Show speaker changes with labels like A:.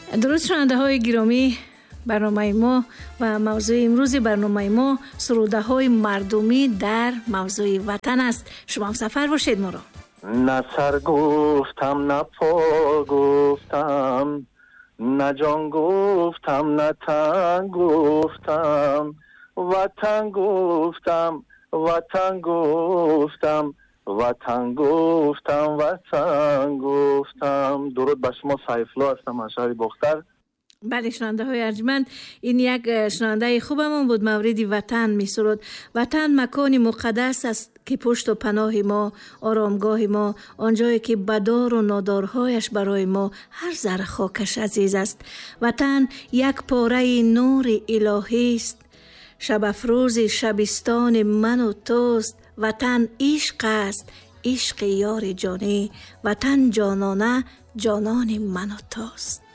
A: درود شنونده گرامی، برنامه ما و موضوع امروز برنامه ما سروده های مردمی در موضوع وطن است. شما هم سفر باشید ما را.
B: نه سر گفتم نه پا گفتم، نه جان گفتم نه تن گفتم، وطن گفتم وطن گفتم، وطن گفتم وطن گفتم. درود بر شما، سیفالله هستم از شهر باختر.
A: بله شنونده های ارجمند، این یک شنونده خوبمون بود. مورد وطن می سرود. وطن مکان مقدس است که پشت و پناه ما، آرامگاه ما، آنجایی که بدار و نادارهایش برای ما هر ذره خاکش عزیز است. وطن یک پاره نور الهی است، شب افروز شبستان من و توست. وطن عشق است، عشق یار جانی، وطن جانانه جانان من و توست.